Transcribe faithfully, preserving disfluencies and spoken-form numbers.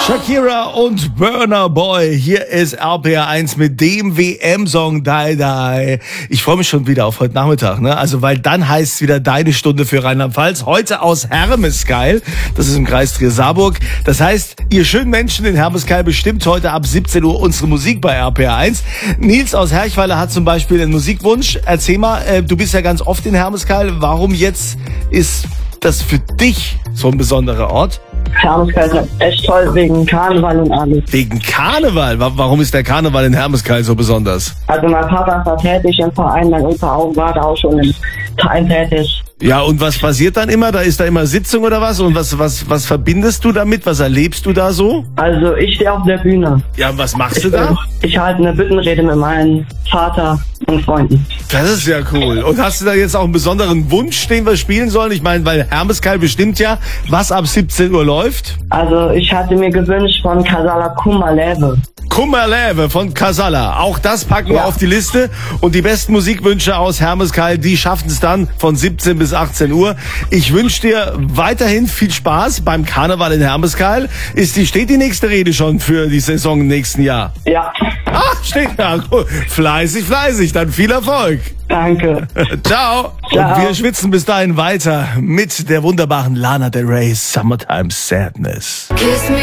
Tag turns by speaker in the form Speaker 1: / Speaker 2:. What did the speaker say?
Speaker 1: Shakira und Burna Boy. Hier ist R P R eins mit dem W M-Song Die Die. Ich freue mich schon wieder auf heute Nachmittag, ne? Also, weil dann heißt es wieder deine Stunde für Rheinland-Pfalz. Heute aus Hermeskeil. Das ist im Kreis Trier-Saarburg. Das heißt, ihr schönen Menschen in Hermeskeil bestimmt heute ab siebzehn Uhr unsere Musik bei R P R eins. Nils aus Herchweiler hat zum Beispiel einen Musikwunsch. Erzähl mal, äh, du bist ja ganz oft in Hermeskeil. Warum jetzt ist das für dich so ein besonderer Ort?
Speaker 2: Hermeskeil ist echt toll wegen Karneval und alles.
Speaker 1: Wegen Karneval? Warum ist der Karneval in Hermeskeil so besonders?
Speaker 2: Also mein Papa war tätig im Verein, mein Opa auch, war da auch schon im Verein tätig.
Speaker 1: Ja, und was passiert dann immer? Da ist da immer Sitzung oder was? Und was was was verbindest du damit? Was erlebst du da so?
Speaker 2: Also ich stehe auf der Bühne.
Speaker 1: Ja, was machst
Speaker 2: ich,
Speaker 1: du da?
Speaker 2: Ich halte eine Büttenrede mit meinem Vater und Freunden.
Speaker 1: Das ist ja cool. Und hast du da jetzt auch einen besonderen Wunsch, den wir spielen sollen? Ich meine, weil Hermeskeil bestimmt ja, was ab siebzehn Uhr läuft.
Speaker 2: Also ich hatte mir gewünscht von Casala Kummerleve.
Speaker 1: Kummerleve von Casala. Auch das packen wir
Speaker 2: Ja.
Speaker 1: auf die Liste. Und die besten Musikwünsche aus Hermeskeil, die schaffen es dann von siebzehn bis achtzehn Uhr. Ich wünsche dir weiterhin viel Spaß beim Karneval in Hermeskeil. Ist die, steht die nächste Rede schon für die Saison im nächsten Jahr?
Speaker 2: Ja.
Speaker 1: Ah, steht da. Fleißig, fleißig. Dann viel Erfolg.
Speaker 2: Danke.
Speaker 1: Ciao.
Speaker 2: Ciao.
Speaker 1: Und wir schwitzen bis dahin weiter mit der wunderbaren Lana Del Rey, Summertime Sadness.